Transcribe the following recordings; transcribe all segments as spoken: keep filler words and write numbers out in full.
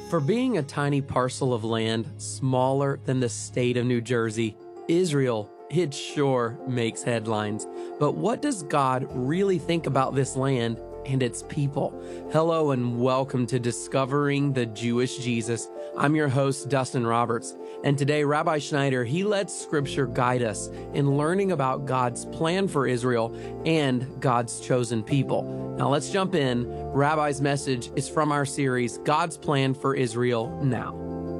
For being a tiny parcel of land smaller than the state of New Jersey, Israel, it sure makes headlines. But what does God really think about this land and its people? Hello and welcome to Discovering the Jewish Jesus. I'm your host, Dustin Roberts. And today, Rabbi Schneider, he lets Scripture guide us in learning about God's plan for Israel and God's chosen people. Now let's jump in. Rabbi's message is from our series, God's Plan for Israel Now.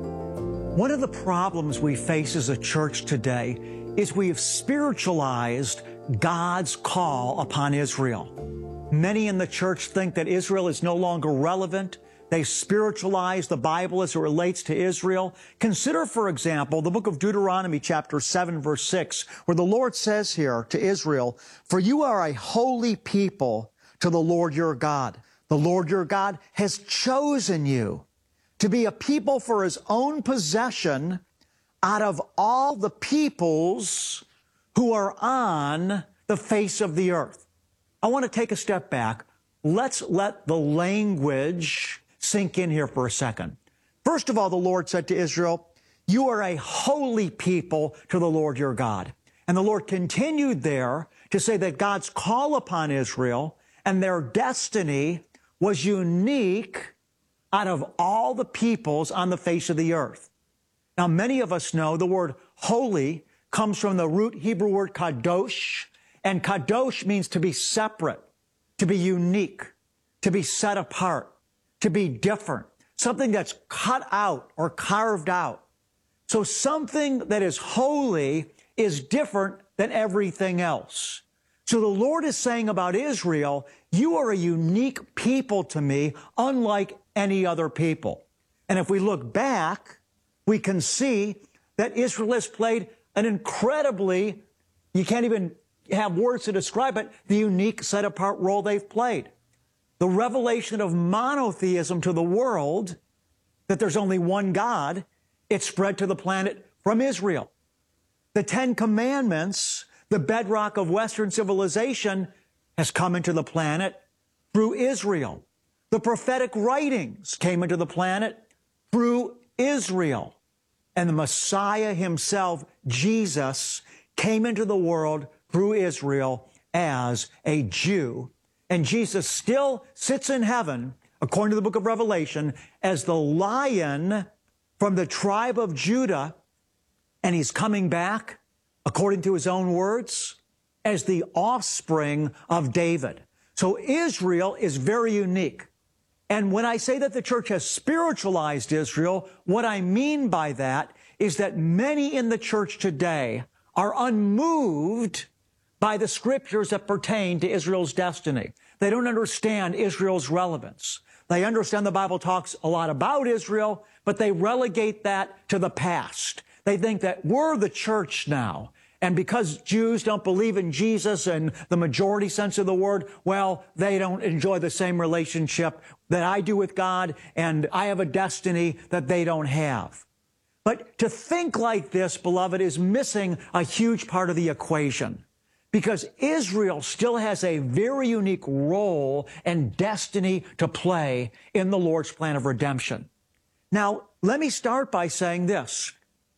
One of the problems we face as a church today is we have spiritualized God's call upon Israel. Many in the church think that Israel is no longer relevant. They spiritualize the Bible as it relates to Israel. Consider, for example, the book of Deuteronomy chapter seven, verse six, where the Lord says here to Israel, "For you are a holy people to the Lord your God. The Lord your God has chosen you to be a people for his own possession out of all the peoples who are on the face of the earth." I want to take a step back. Let's let the language sink in here for a second. First of all, the Lord said to Israel, "You are a holy people to the Lord your God." And the Lord continued there to say that God's call upon Israel and their destiny was unique out of all the peoples on the face of the earth. Now, many of us know the word holy comes from the root Hebrew word kadosh, and kadosh means to be separate, to be unique, to be set apart, to be different, something that's cut out or carved out. So something that is holy is different than everything else. So the Lord is saying about Israel, you are a unique people to me, unlike any other people. And if we look back, we can see that Israel has played an incredibly, you can't even have words to describe it, the unique set-apart role they've played. The revelation of monotheism to the world, that there's only one God, it spread to the planet from Israel. The Ten Commandments, the bedrock of Western civilization, has come into the planet through Israel. The prophetic writings came into the planet through Israel. And the Messiah himself, Jesus, came into the world through Israel as a Jew. And Jesus still sits in heaven, according to the book of Revelation, as the Lion from the tribe of Judah. And he's coming back, according to his own words, as the offspring of David. So Israel is very unique. And when I say that the church has spiritualized Israel, what I mean by that is that many in the church today are unmoved by the scriptures that pertain to Israel's destiny. They don't understand Israel's relevance. They understand the Bible talks a lot about Israel, but they relegate that to the past. They think that we're the church now. And because Jews don't believe in Jesus in the majority sense of the word, well, they don't enjoy the same relationship that I do with God, and I have a destiny that they don't have. But to think like this, beloved, is missing a huge part of the equation, because Israel still has a very unique role and destiny to play in the Lord's plan of redemption. Now, let me start by saying this.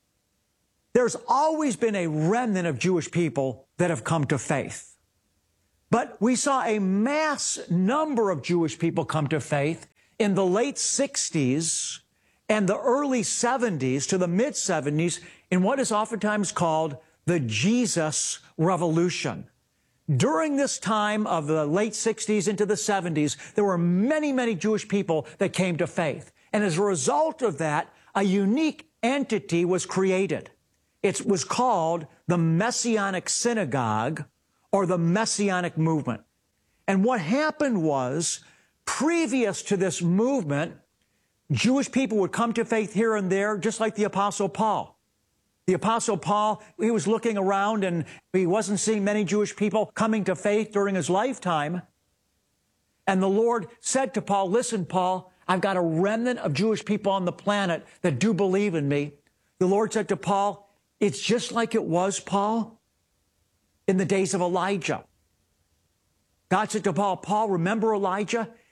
There's always been a remnant of Jewish people that have come to faith. But we saw a mass number of Jewish people come to faith in the late sixties and the early seventies to the mid seventies in what is oftentimes called the Jesus Revolution. During this time of the late sixties into the seventies, there were many, many Jewish people that came to faith. And as a result of that, a unique entity was created. It was called the Messianic Synagogue or the Messianic Movement. And what happened was, previous to this movement, Jewish people would come to faith here and there, just like the Apostle Paul. The Apostle Paul, he was looking around and he wasn't seeing many Jewish people coming to faith during his lifetime. And the Lord said to Paul, "Listen, Paul, I've got a remnant of Jewish people on the planet that do believe in me." The Lord said to Paul, "It's just like it was, Paul, in the days of Elijah." God said to Paul, "Paul, remember Elijah?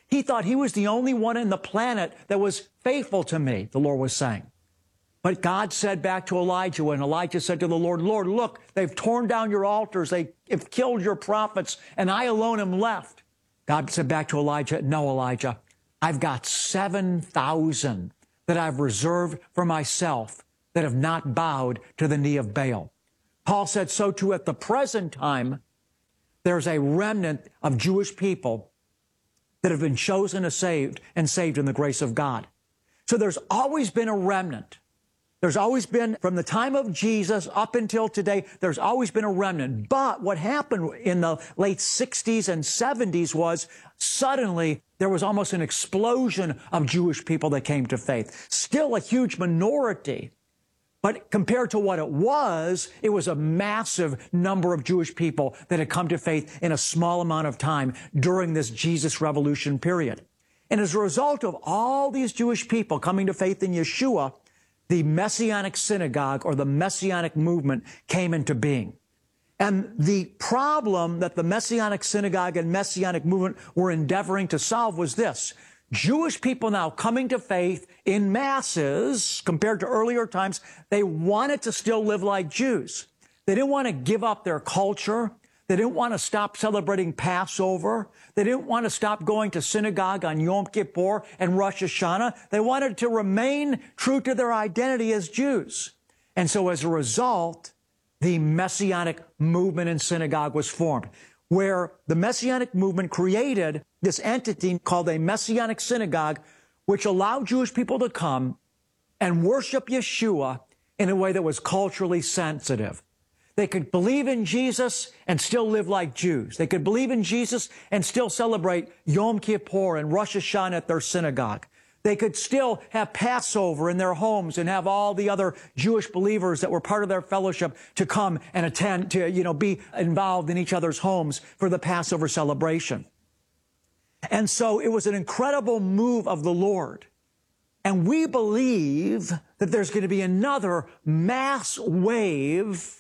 He thought he was the only one in the planet that was faithful to me, the Lord was saying. But God said back to Elijah, when Elijah said to the Lord, Lord, look, they've torn down your altars, they have killed your prophets, and I alone am left. God said back to Elijah, no, Elijah, I've got seven thousand that I've reserved for myself that have not bowed to the knee of Baal. Paul said so too at the present time, there's a remnant of Jewish people that have been chosen and saved and saved in the grace of God. So there's always been a remnant. There's always been, from the time of Jesus up until today, there's always been a remnant. But what happened in the late sixties and seventies was suddenly there was almost an explosion of Jewish people that came to faith. Still a huge minority, but compared to what it was, it was a massive number of Jewish people that had come to faith in a small amount of time during this Jesus Revolution period. And as a result of all these Jewish people coming to faith in Yeshua, the Messianic synagogue or the Messianic movement came into being. And the problem that the Messianic synagogue and Messianic movement were endeavoring to solve was this. Jewish people now coming to faith in masses compared to earlier times, they wanted to still live like Jews. They didn't want to give up their culture. They didn't want to stop celebrating Passover. They didn't want to stop going to synagogue on Yom Kippur and Rosh Hashanah. They wanted to remain true to their identity as Jews. And so as a result, the Messianic movement in synagogue was formed, where the Messianic movement created this entity called a Messianic synagogue, which allowed Jewish people to come and worship Yeshua in a way that was culturally sensitive. They could believe in Jesus and still live like Jews. They could believe in Jesus and still celebrate Yom Kippur and Rosh Hashanah at their synagogue. They could still have Passover in their homes and have all the other Jewish believers that were part of their fellowship to come and attend, to, you know, be involved in each other's homes for the Passover celebration. And so it was an incredible move of the Lord. And we believe that there's going to be another mass wave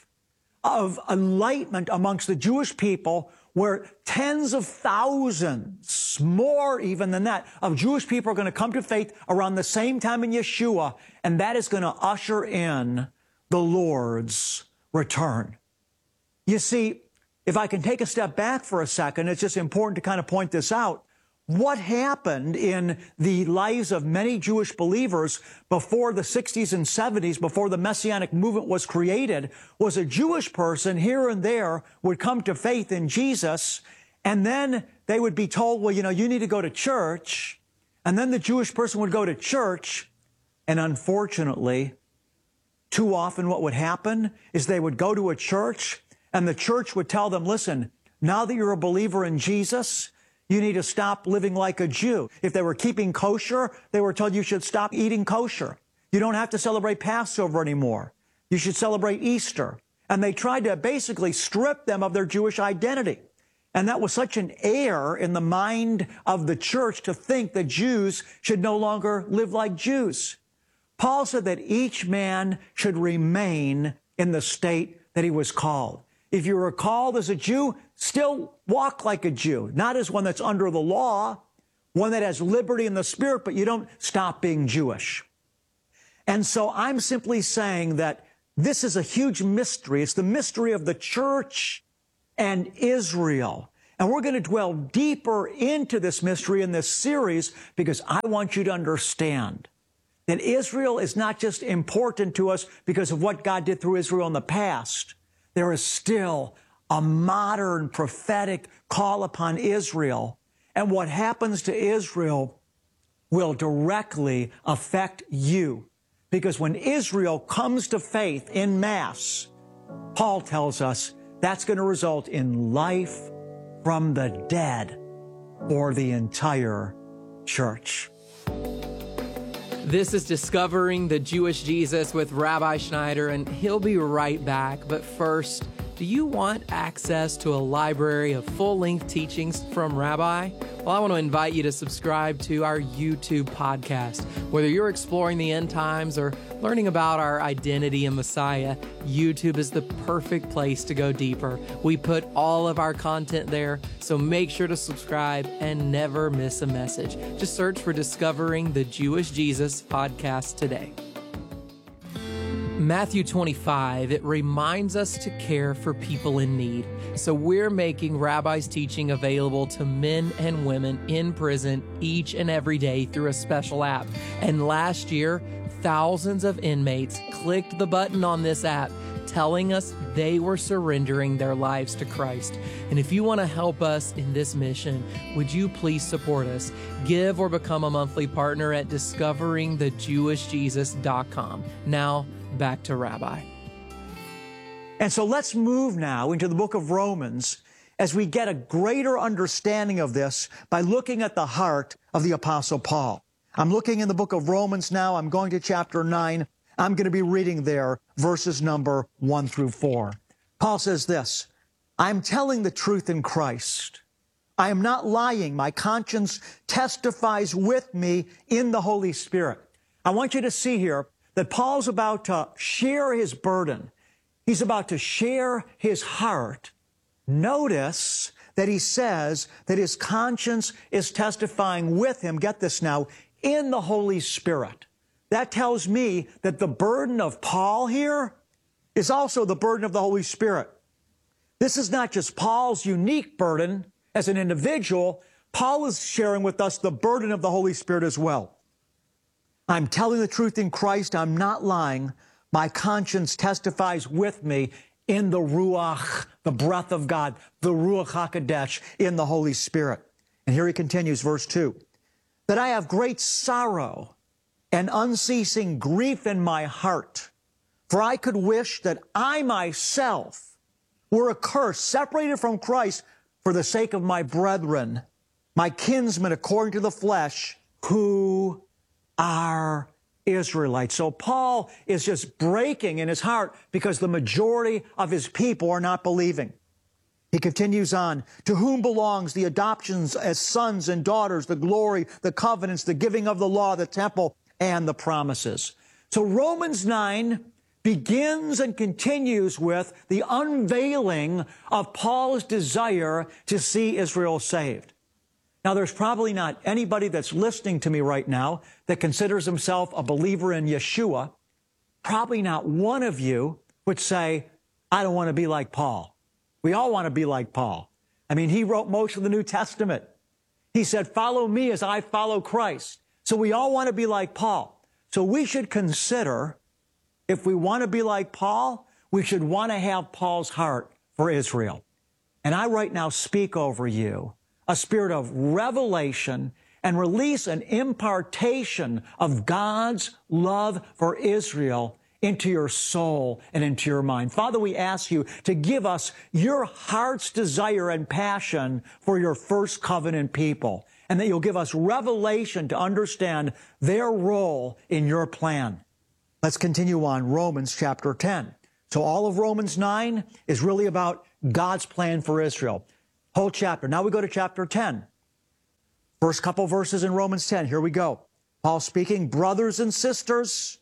of enlightenment amongst the Jewish people where tens of thousands, more even than that, of Jewish people are going to come to faith around the same time in Yeshua, and that is going to usher in the Lord's return. You see, if I can take a step back for a second, it's just important to kind of point this out. What happened in the lives of many Jewish believers before the sixties and seventies, before the Messianic movement was created, was a Jewish person here and there would come to faith in Jesus, and then they would be told, well, you know, you need to go to church, and then the Jewish person would go to church, and unfortunately, too often what would happen is they would go to a church, and the church would tell them, listen, now that you're a believer in Jesus, you need to stop living like a Jew. If they were keeping kosher, they were told you should stop eating kosher. You don't have to celebrate Passover anymore. You should celebrate Easter. And they tried to basically strip them of their Jewish identity. And that was such an error in the mind of the church to think that Jews should no longer live like Jews. Paul said that each man should remain in the state that he was called. If you were called as a Jew, still walk like a Jew, not as one that's under the law, one that has liberty in the spirit, but you don't stop being Jewish. And so I'm simply saying that this is a huge mystery. It's the mystery of the church and Israel. And we're going to dwell deeper into this mystery in this series because I want you to understand that Israel is not just important to us because of what God did through Israel in the past. There is still a modern prophetic call upon Israel. And what happens to Israel will directly affect you. Because when Israel comes to faith in mass, Paul tells us that's going to result in life from the dead for the entire church. This is Discovering the Jewish Jesus with Rabbi Schneider, and he'll be right back. But first, Do you want access to a library of full-length teachings from Rabbi? Well, I want to invite you to subscribe to our YouTube podcast. Whether you're exploring the end times or learning about our identity in Messiah, YouTube is the perfect place to go deeper. We put all of our content there, so make sure to subscribe and never miss a message. Just search for Discovering the Jewish Jesus podcast today. Matthew twenty-five, it reminds us to care for people in need. So we're making Rabbi's teaching available to men and women in prison each and every day through a special app. And last year, thousands of inmates clicked the button on this app telling us they were surrendering their lives to Christ. And if you want to help us in this mission, would you please support us? Give or become a monthly partner at discovering the jewish jesus dot com. Now, back to Rabbi. And so let's move now into the book of Romans as we get a greater understanding of this by looking at the heart of the Apostle Paul. I'm looking in the book of Romans now. I'm going to chapter nine. I'm going to be reading there verses number one through four. Paul says this, I'm telling the truth in Christ. I am not lying. My conscience testifies with me in the Holy Spirit. I want you to see here that Paul's about to share his burden. He's about to share his heart. Notice that he says that his conscience is testifying with him, get this now, in the Holy Spirit. That tells me that the burden of Paul here is also the burden of the Holy Spirit. This is not just Paul's unique burden as an individual. Paul is sharing with us the burden of the Holy Spirit as well. I'm telling the truth in Christ. I'm not lying. My conscience testifies with me in the Ruach, the breath of God, the Ruach HaKodesh, in the Holy Spirit. And here he continues, verse two, that I have great sorrow and unceasing grief in my heart, for I could wish that I myself were accursed, separated from Christ for the sake of my brethren, my kinsmen according to the flesh, who are Israelites. So Paul is just breaking in his heart because the majority of his people are not believing. He continues on, to whom belongs the adoptions as sons and daughters, the glory, the covenants, the giving of the law, the temple, and the promises. So Romans nine begins and continues with the unveiling of Paul's desire to see Israel saved. Now, there's probably not anybody that's listening to me right now that considers himself a believer in Yeshua. Probably not one of you would say, I don't want to be like Paul. We all want to be like Paul. I mean, he wrote most of the New Testament. He said, follow me as I follow Christ. So we all want to be like Paul. So we should consider, if we want to be like Paul, we should want to have Paul's heart for Israel. And I right now speak over you a spirit of revelation and release an impartation of God's love for Israel into your soul and into your mind. Father, we ask you to give us your heart's desire and passion for your first covenant people, and that you'll give us revelation to understand their role in your plan. Let's continue on, Romans chapter ten. So all of Romans nine is really about God's plan for Israel. Whole chapter. Now we go to chapter ten. First couple verses in Romans ten. Here we go. Paul speaking, brothers and sisters,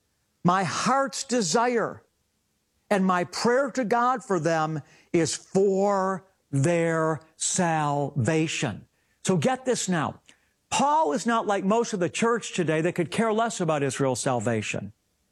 my heart's desire and my prayer to God for them is for their salvation. So get this now. Paul is not like most of the church today that could care less about Israel's salvation.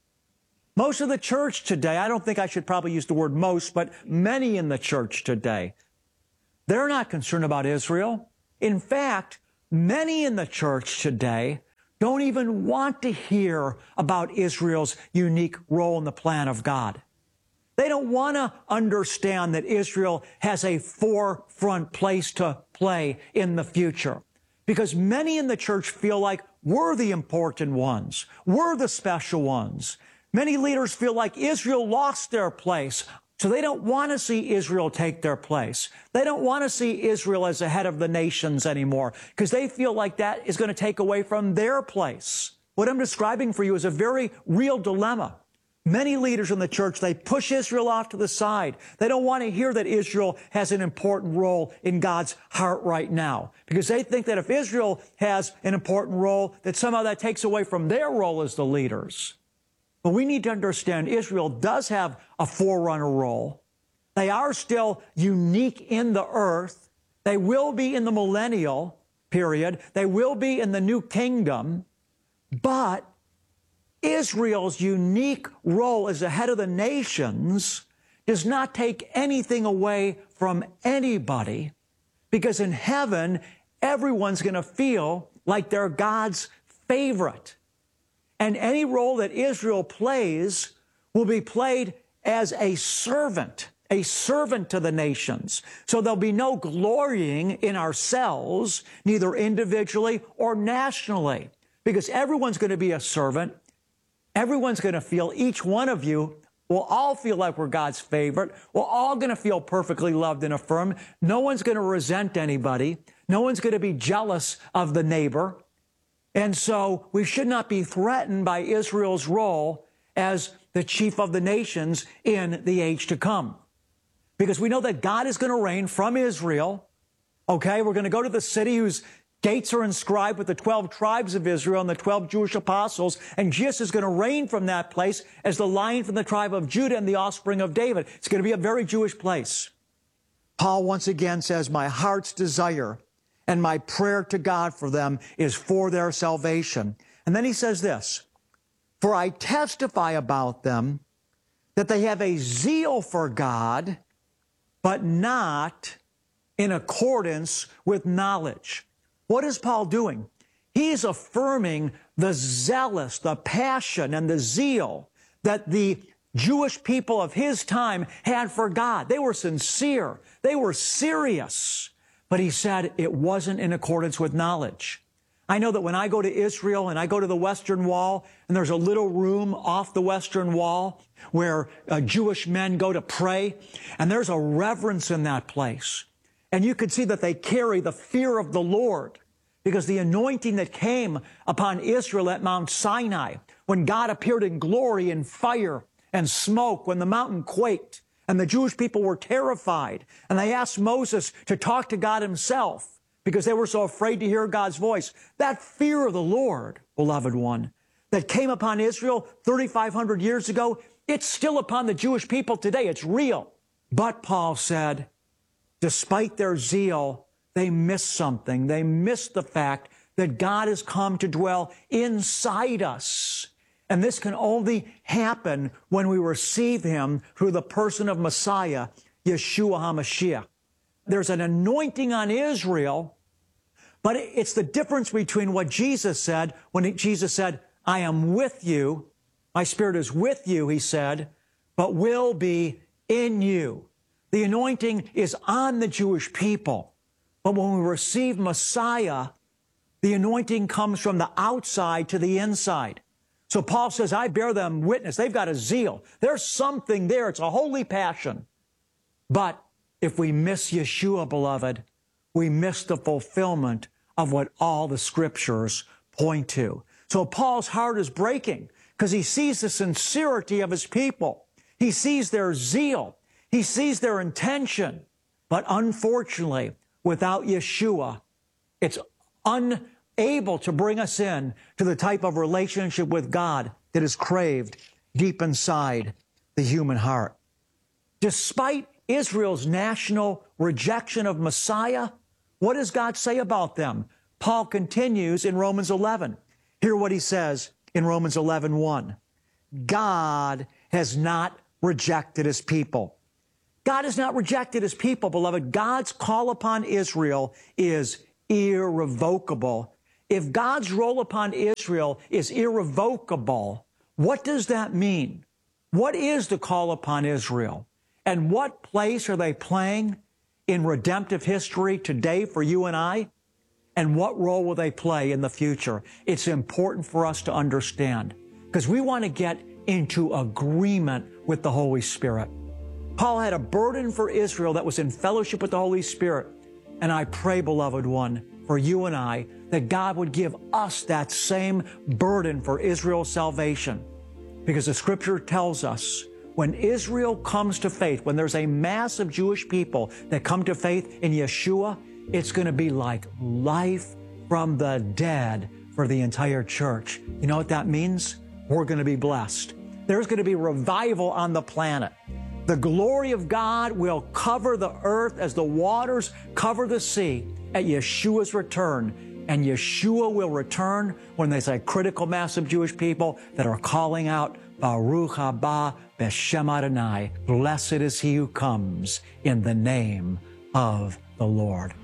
Most of the church today, I don't think I should probably use the word most, but many in the church today, they're not concerned about Israel. In fact, many in the church today don't even want to hear about Israel's unique role in the plan of God. They don't want to understand that Israel has a forefront place to play in the future, because many in the church feel like we're the important ones. We're the special ones. Many leaders feel like Israel lost their place. So they don't want to see Israel take their place. They don't want to see Israel as the head of the nations anymore because they feel like that is going to take away from their place. What I'm describing for you is a very real dilemma. Many leaders in the church, they push Israel off to the side. They don't want to hear that Israel has an important role in God's heart right now, because they think that if Israel has an important role, that somehow that takes away from their role as the leaders. But we need to understand Israel does have a forerunner role. They are still unique in the earth. They will be in the millennial period. They will be in the new kingdom. But Israel's unique role as the head of the nations does not take anything away from anybody, because in heaven, everyone's going to feel like they're God's favorite. And any role that Israel plays will be played as a servant, a servant to the nations. So there'll be no glorying in ourselves, neither individually or nationally, because everyone's going to be a servant. Everyone's going to feel, each one of you will all feel like we're God's favorite. We're all going to feel perfectly loved and affirmed. No one's going to resent anybody. No one's going to be jealous of the neighbor. And so we should not be threatened by Israel's role as the chief of the nations in the age to come. Because we know that God is going to reign from Israel. Okay, we're going to go to the city whose gates are inscribed with the twelve tribes of Israel and the twelve Jewish apostles, and Jesus is going to reign from that place as the Lion from the tribe of Judah and the offspring of David. It's going to be a very Jewish place. Paul once again says, my heart's desire and my prayer to God for them is for their salvation. And then he says this, for I testify about them that they have a zeal for God, but not in accordance with knowledge. What is Paul doing? He's affirming the zealous, the passion, and the zeal that the Jewish people of his time had for God. They were sincere. They were serious. But he said it wasn't in accordance with knowledge. I know that when I go to Israel and I go to the Western Wall, and there's a little room off the Western Wall where uh, Jewish men go to pray, and there's a reverence in that place. And you could see that they carry the fear of the Lord, because the anointing that came upon Israel at Mount Sinai, when God appeared in glory and fire and smoke, when the mountain quaked, and the Jewish people were terrified, and they asked Moses to talk to God himself because they were so afraid to hear God's voice. That fear of the Lord, beloved one, that came upon Israel thirty-five hundred years ago, it's still upon the Jewish people today. It's real. But Paul said, despite their zeal, they miss something. They miss the fact that God has come to dwell inside us. And this can only happen when we receive him through the person of Messiah, Yeshua HaMashiach. There's an anointing on Israel, but it's the difference between what Jesus said when Jesus said, I am with you. My Spirit is with you, he said, but will be in you. The anointing is on the Jewish people. But when we receive Messiah, the anointing comes from the outside to the inside. So Paul says, I bear them witness. They've got a zeal. There's something there. It's a holy passion. But if we miss Yeshua, beloved, we miss the fulfillment of what all the scriptures point to. So Paul's heart is breaking because he sees the sincerity of his people. He sees their zeal. He sees their intention. But unfortunately, without Yeshua, it's unable to bring us in to the type of relationship with God that is craved deep inside the human heart. Despite Israel's national rejection of Messiah, what does God say about them? Paul continues in Romans eleven. Hear what he says in Romans eleven one. God has not rejected his people. God has not rejected his people, beloved. God's call upon Israel is irrevocable. If God's role upon Israel is irrevocable, what does that mean? What is the call upon Israel? And what place are they playing in redemptive history today for you and I? And what role will they play in the future? It's important for us to understand because we want to get into agreement with the Holy Spirit. Paul had a burden for Israel that was in fellowship with the Holy Spirit. And I pray, beloved one, for you and I, that God would give us that same burden for Israel's salvation. Because the scripture tells us when Israel comes to faith, when there's a mass of Jewish people that come to faith in Yeshua, it's going to be like life from the dead for the entire church. You know what that means? We're going to be blessed. There's going to be revival on the planet. The glory of God will cover the earth as the waters cover the sea at Yeshua's return. And Yeshua will return when there's a critical mass of Jewish people that are calling out, Baruch haba b'shem Adonai. Blessed is he who comes in the name of the Lord.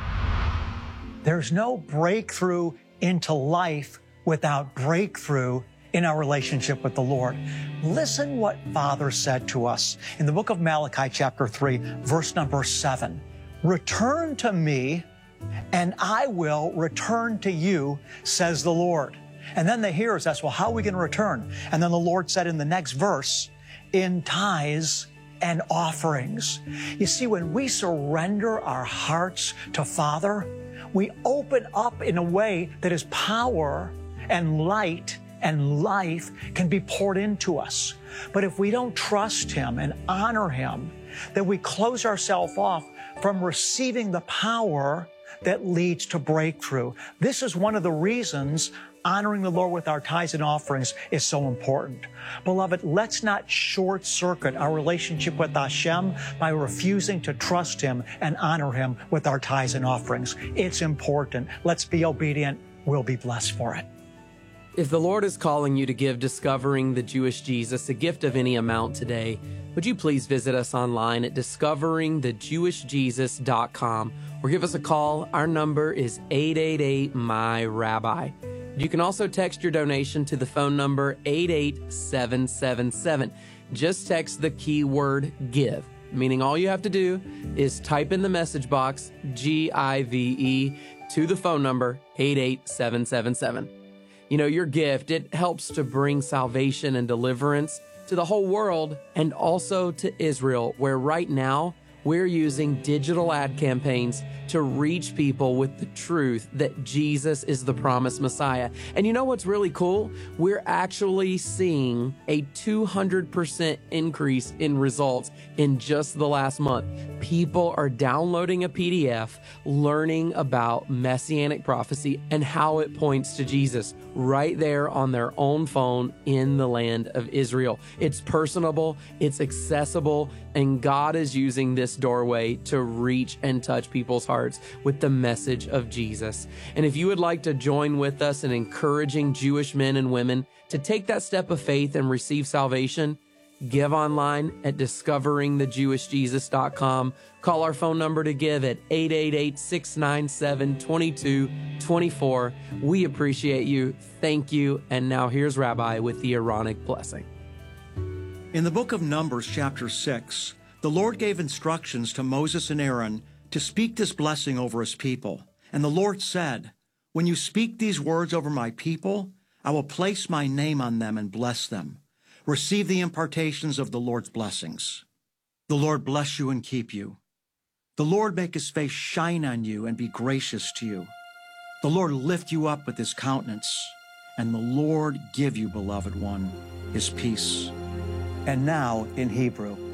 There's no breakthrough into life without breakthrough in our relationship with the Lord. Listen what Father said to us in the book of Malachi, chapter three, verse number seven. Return to me, and I will return to you, says the Lord. And then the hearers asked, well, how are we going to return? And then the Lord said in the next verse, in tithes and offerings. You see, when we surrender our hearts to Father, we open up in a way that His power and light and life can be poured into us. But if we don't trust Him and honor Him, then we close ourselves off from receiving the power that leads to breakthrough. This is one of the reasons honoring the Lord with our tithes and offerings is so important. Beloved, let's not short circuit our relationship with Hashem by refusing to trust Him and honor Him with our tithes and offerings. It's important. Let's be obedient. We'll be blessed for it. If the Lord is calling you to give Discovering the Jewish Jesus a gift of any amount today, would you please visit us online at discovering the jewish jesus dot com or give us a call. Our number is eight eight eight, M Y, Rabbi. You can also text your donation to the phone number eight eight seven seven seven. Just text the keyword GIVE, meaning all you have to do is type in the message box G I V E to the phone number eight eight seven seven seven. You know, your gift, it helps to bring salvation and deliverance to the whole world and also to Israel, where right now we're using digital ad campaigns to reach people with the truth that Jesus is the promised Messiah. And you know what's really cool? We're actually seeing a two hundred percent increase in results in just the last month. People are downloading a P D F, learning about Messianic prophecy and how it points to Jesus right there on their own phone in the land of Israel. It's personable, it's accessible, and God is using this doorway to reach and touch people's hearts with the message of Jesus. And if you would like to join with us in encouraging Jewish men and women to take that step of faith and receive salvation, give online at discovering the jewish jesus dot com. Call our phone number to give at eight eight eight, six nine seven, two two two four. We appreciate you. Thank you. And now here's Rabbi with the Aaronic blessing. In the book of Numbers, chapter six, the Lord gave instructions to Moses and Aaron to speak this blessing over His people. And the Lord said, when you speak these words over my people, I will place my name on them and bless them. Receive the impartations of the Lord's blessings. The Lord bless you and keep you. The Lord make His face shine on you and be gracious to you. The Lord lift you up with His countenance, and the Lord give you, beloved one, His peace. And now in Hebrew.